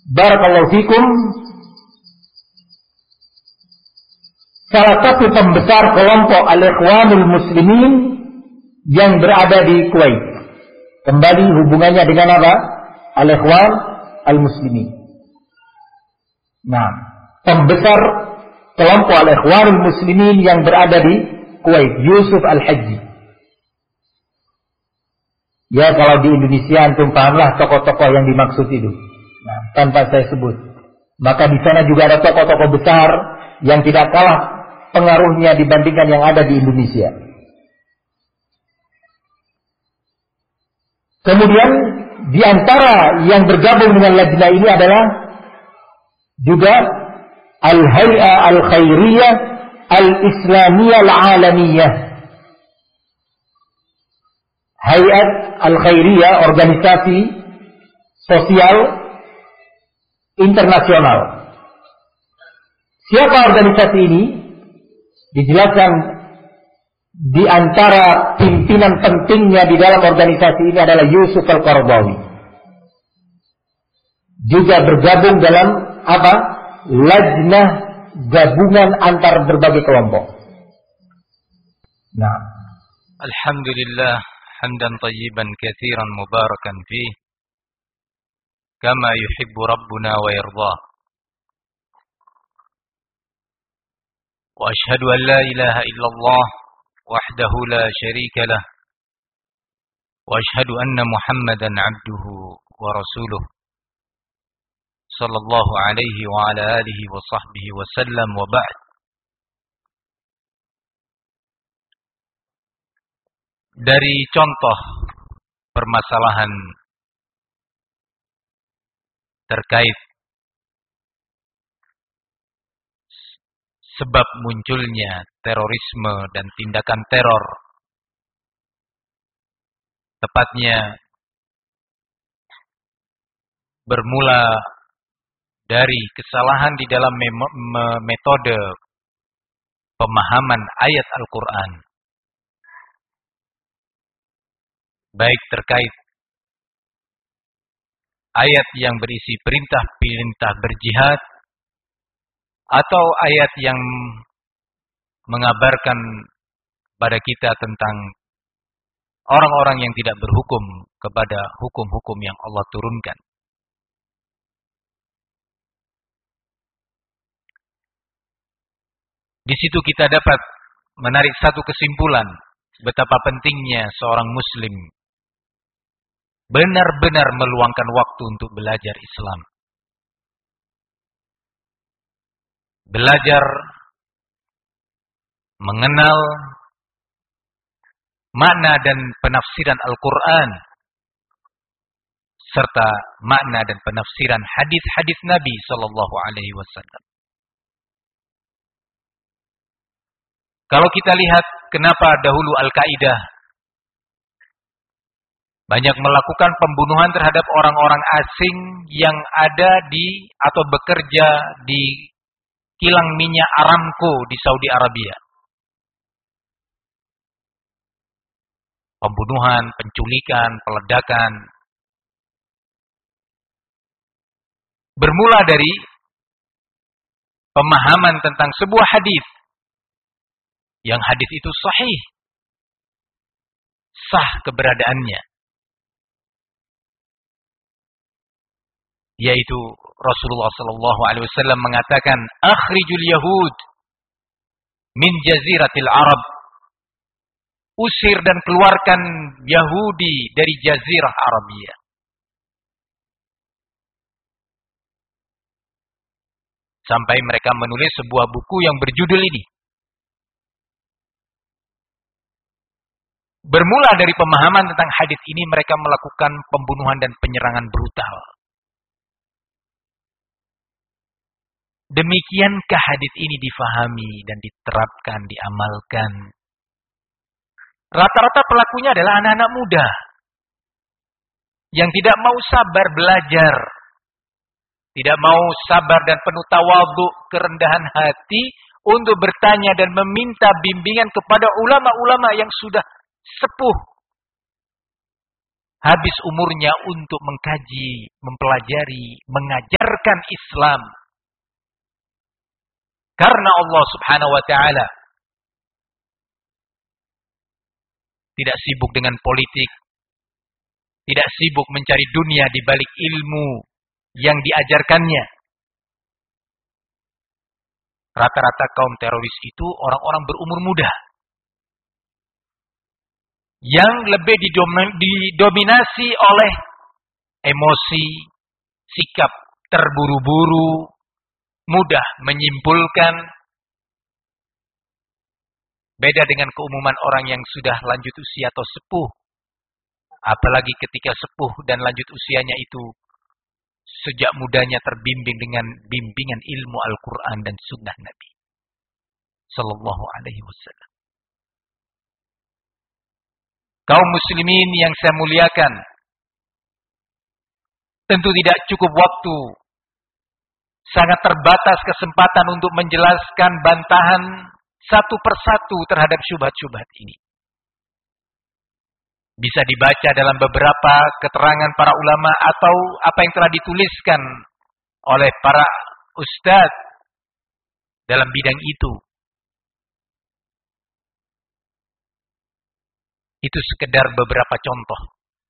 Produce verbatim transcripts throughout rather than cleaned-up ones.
barakallahu fikum, salah satu pembesar kelompok Al-Ikhwanul Muslimin yang berada di Kuwait. Kembali hubungannya dengan apa? Al-Ikhwan Al-Muslimin. Nah, pembesar kelompok Al-Ikhwanul Muslimin yang berada di Kuwait, Yusuf Al-Hajji. Ya, kalau di Indonesia antum pahamlah tokoh-tokoh yang dimaksud itu. Nah, tanpa saya sebut. Maka di sana juga ada tokoh-tokoh besar yang tidak kalah pengaruhnya dibandingkan yang ada di Indonesia. Kemudian di antara yang bergabung dengan lajnah ini adalah juga Al-Hay'ah Al-Khairiyah Al-Islamiyah Al-Alamiyah. Hay'at Al-Khairiyah, organisasi sosial internasional. Siapa organisasi ini? Dijelaskan di antara pimpinan pentingnya di dalam organisasi ini adalah Yusuf Al-Qaradawi. Juga bergabung dalam apa? Lajnah gabungan antar berbagai kelompok. Nah, alhamdulillah hamdan tayyiban katsiran mubarakan fih kama yuhibbu rabbuna wa yardah. Wa ashhadu an la ilaha illallah wahdahu la syarika lah wa ashhadu anna Muhammadan abduhu wa rasuluh sallallahu alaihi wa ala alihi wa sahbihi wa sallam wa ba'd. Dari contoh permasalahan terkait sebab munculnya terorisme dan tindakan teror, tepatnya bermula dari kesalahan di dalam metode pemahaman ayat Al-Quran, baik terkait ayat yang berisi perintah-perintah berjihad atau ayat yang mengabarkan pada kita tentang orang-orang yang tidak berhukum kepada hukum-hukum yang Allah turunkan. Di situ kita dapat menarik satu kesimpulan betapa pentingnya seorang muslim benar-benar meluangkan waktu untuk belajar Islam. Belajar mengenal makna dan penafsiran Al-Quran serta makna dan penafsiran hadis-hadis Nabi sallallahu alaihi wasallam. Kalau kita lihat kenapa dahulu Al-Qaeda banyak melakukan pembunuhan terhadap orang-orang asing yang ada di atau bekerja di kilang minyak Aramco di Saudi Arabia. Pembunuhan, penculikan, peledakan bermula dari pemahaman tentang sebuah hadis. Yang hadis itu sahih, sah keberadaannya, yaitu Rasulullah sallallahu alaihi wasallam mengatakan, "Akhrijul yahud min jaziratil Arab." Usir dan keluarkan Yahudi dari jazirah Arabia. Sampai mereka menulis sebuah buku yang berjudul ini. Bermula dari pemahaman tentang hadis ini, mereka melakukan pembunuhan dan penyerangan brutal. Demikiankah hadis ini difahami dan diterapkan, diamalkan? Rata-rata pelakunya adalah anak-anak muda yang tidak mau sabar belajar, tidak mau sabar dan penuh tawadhu, kerendahan hati untuk bertanya dan meminta bimbingan kepada ulama-ulama yang sudah sepuh, habis umurnya untuk mengkaji, mempelajari, mengajarkan Islam. Karena Allah Subhanahu wa taala tidak sibuk dengan politik, tidak sibuk mencari dunia di balik ilmu yang diajarkannya. Rata-rata kaum teroris itu orang-orang berumur muda yang lebih didominasi oleh emosi, sikap terburu-buru, mudah menyimpulkan. Beda dengan keumuman orang yang sudah lanjut usia atau sepuh. Apalagi ketika sepuh dan lanjut usianya itu sejak mudanya terbimbing dengan bimbingan ilmu Al-Quran dan sunnah Nabi Sallallahu Alaihi Wasallam. Kaum muslimin yang saya muliakan, tentu tidak cukup waktu, sangat terbatas kesempatan untuk menjelaskan bantahan satu persatu terhadap syubhat-syubhat ini. Bisa dibaca dalam beberapa keterangan para ulama atau apa yang telah dituliskan oleh para ustadz dalam bidang itu. Itu sekedar beberapa contoh.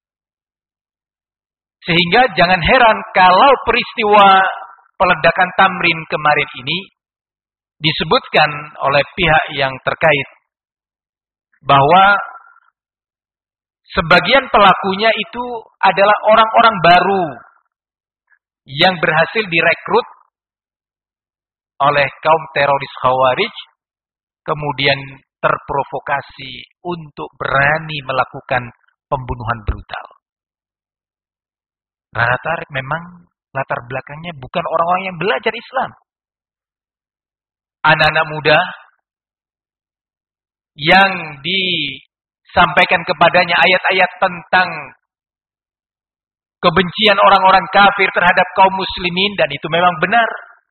Sehingga jangan heran kalau peristiwa peledakan Tamrin kemarin ini disebutkan oleh pihak yang terkait bahwa sebagian pelakunya itu adalah orang-orang baru yang berhasil direkrut oleh kaum teroris Khawarij, kemudian terprovokasi untuk berani melakukan pembunuhan brutal. Rata-rata memang latar belakangnya bukan orang-orang yang belajar Islam. Anak-anak muda yang disampaikan kepadanya ayat-ayat tentang kebencian orang-orang kafir terhadap kaum muslimin, dan itu memang benar.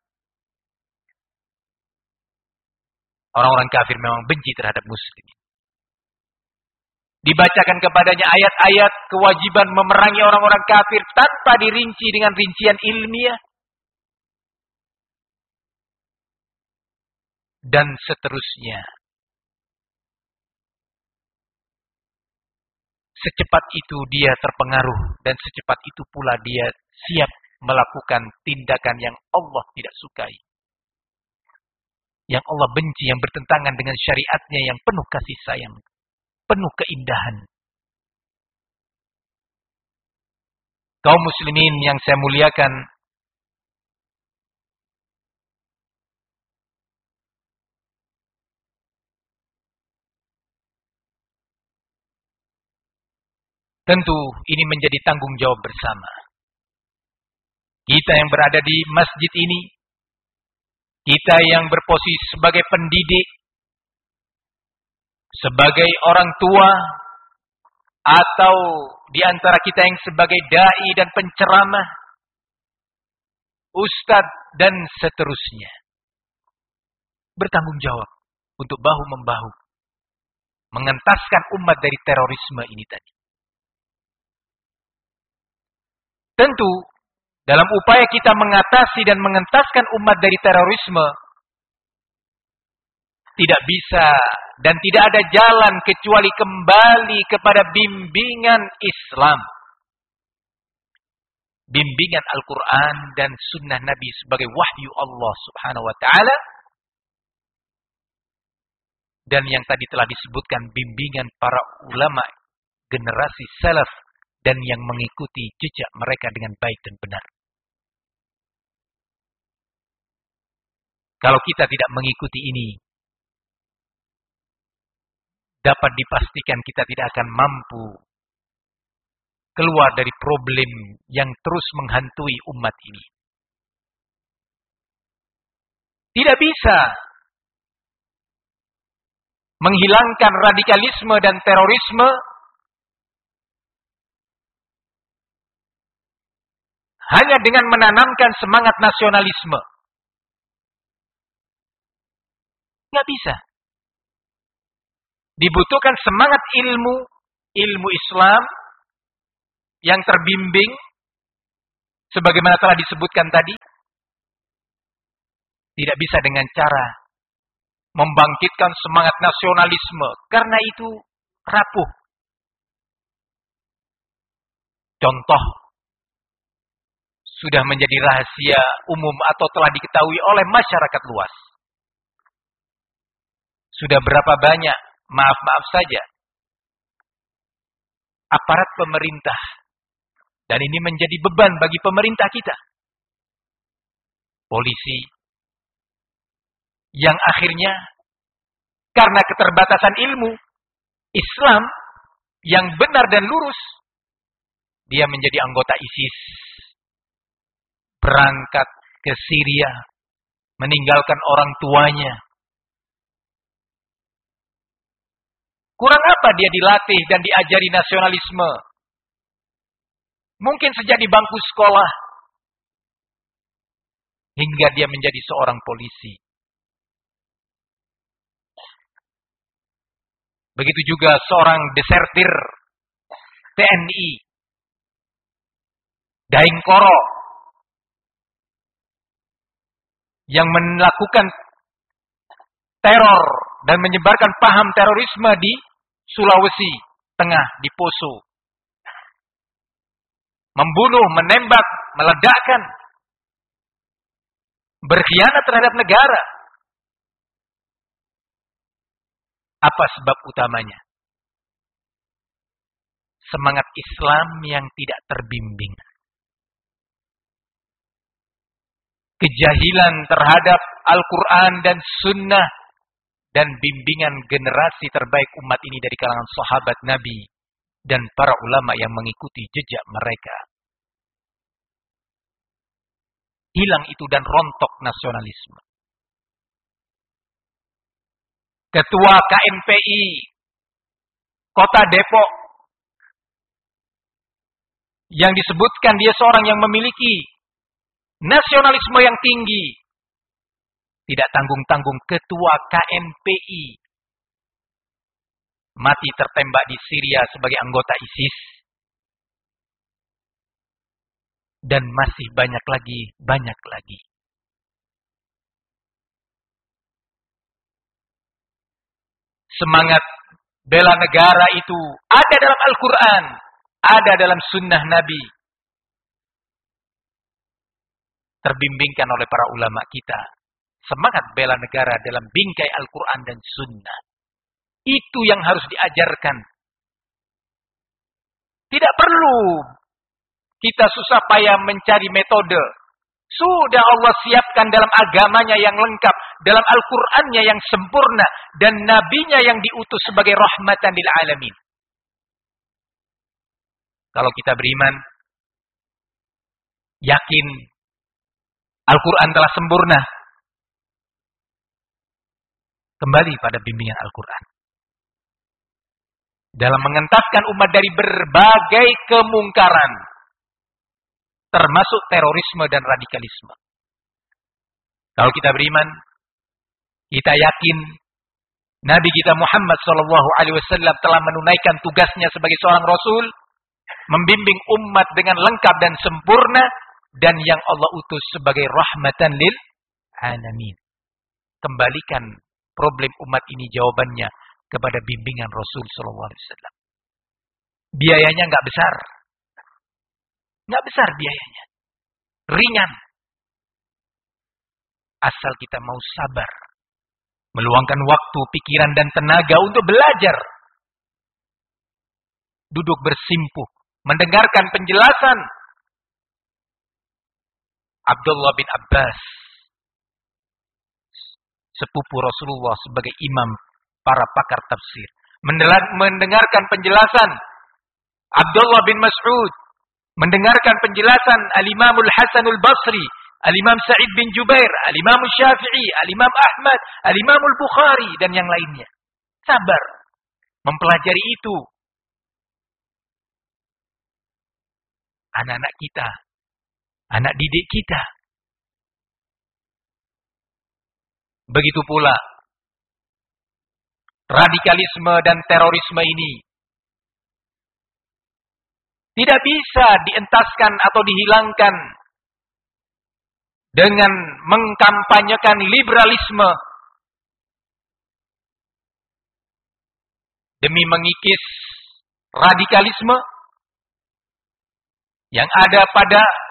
Orang-orang kafir memang benci terhadap muslimin. Dibacakan kepadanya ayat-ayat kewajiban memerangi orang-orang kafir tanpa dirinci dengan rincian ilmiah. Dan seterusnya. Secepat itu dia terpengaruh dan secepat itu pula dia siap melakukan tindakan yang Allah tidak sukai. Yang Allah benci, yang bertentangan dengan syariatnya yang penuh kasih sayang, penuh keindahan. Kaum muslimin yang saya muliakan, tentu ini menjadi tanggung jawab bersama. Kita yang berada di masjid ini, kita yang berposisi sebagai pendidik, sebagai orang tua, atau di antara kita yang sebagai dai dan penceramah, ustadz dan seterusnya, bertanggung jawab untuk bahu-membahu mengentaskan umat dari terorisme ini tadi. Tentu dalam upaya kita mengatasi dan mengentaskan umat dari terorisme, tidak bisa dan tidak ada jalan kecuali kembali kepada bimbingan Islam. Bimbingan Al-Quran dan sunnah Nabi sebagai wahyu Allah Subhanahu wa ta'ala. Dan yang tadi telah disebutkan bimbingan para ulama generasi salaf dan yang mengikuti jejak mereka dengan baik dan benar. Kalau kita tidak mengikuti ini, dapat dipastikan kita tidak akan mampu keluar dari problem yang terus menghantui umat ini. Tidak bisa menghilangkan radikalisme dan terorisme hanya dengan menanamkan semangat nasionalisme. Nggak bisa. Dibutuhkan semangat ilmu, ilmu Islam, yang terbimbing sebagaimana telah disebutkan tadi tidak bisa dengan cara membangkitkan semangat nasionalisme karena itu rapuh. Contoh sudah menjadi rahasia umum atau telah diketahui oleh masyarakat luas. Sudah berapa banyak, maaf-maaf saja, aparat pemerintah, dan ini menjadi beban bagi pemerintah kita. Polisi, yang akhirnya karena keterbatasan ilmu Islam yang benar dan lurus, dia menjadi anggota ISIS, berangkat ke Syria, meninggalkan orang tuanya. Kurang apa dia dilatih dan diajari nasionalisme? Mungkin sejak di bangku sekolah, hingga dia menjadi seorang polisi. Begitu juga seorang desertir T N I, Daeng Koro, yang melakukan teror dan menyebarkan paham terorisme di Sulawesi Tengah, di Poso. Membunuh, menembak, meledakkan, berkhianat terhadap negara. Apa sebab utamanya? Semangat Islam yang tidak terbimbing. Kejahilan terhadap Al-Quran dan Sunnah dan bimbingan generasi terbaik umat ini dari kalangan sahabat Nabi dan para ulama yang mengikuti jejak mereka. Hilang itu dan rontok nasionalisme. Ketua K M P I Kota Depok yang disebutkan dia seorang yang memiliki nasionalisme yang tinggi, tidak tanggung-tanggung ketua K M P I mati tertembak di Syria sebagai anggota ISIS. Dan masih banyak lagi, banyak lagi. Semangat bela negara itu ada dalam Al-Quran, ada dalam sunnah Nabi. Terbimbingkan oleh para ulama kita. Semangat bela negara dalam bingkai Al-Quran dan sunnah. Itu yang harus diajarkan. Tidak perlu kita susah payah mencari metode. Sudah Allah siapkan dalam agamanya yang lengkap, dalam Al-Qur'annya yang sempurna, dan nabinya yang diutus sebagai rahmatan lil alamin. Kalau kita beriman, yakin Al-Quran telah sempurna, kembali pada bimbingan Al-Quran. Dalam mengentaskan umat dari berbagai kemungkaran, termasuk terorisme dan radikalisme. Kalau kita beriman, kita yakin Nabi kita Muhammad shallallahu alaihi wasallam telah menunaikan tugasnya sebagai seorang Rasul, membimbing umat dengan lengkap dan sempurna, dan yang Allah utus sebagai rahmatan lil alamin. Kembalikan problem umat ini jawabannya kepada bimbingan Rasul shallallahu alaihi wasallam. Biayanya nggak besar. Nggak besar biayanya. Ringan. Asal kita mau sabar. Meluangkan waktu, pikiran, dan tenaga untuk belajar. Duduk bersimpuh. Mendengarkan penjelasan Abdullah bin Abbas, sepupu Rasulullah sebagai imam para pakar tafsir. Mendengarkan penjelasan Abdullah bin Mas'ud, mendengarkan penjelasan Al-Imamul Hasanul Basri, Al-Imam Sa'id bin Jubair, Al-Imam Syafi'i, Al-Imam Ahmad, Al-Imamul Bukhari, dan yang lainnya. Sabar mempelajari itu. Anak-anak kita, anak didik kita. Begitu pula radikalisme dan terorisme ini tidak bisa dientaskan atau dihilangkan dengan mengkampanyekan liberalisme demi mengikis radikalisme yang ada pada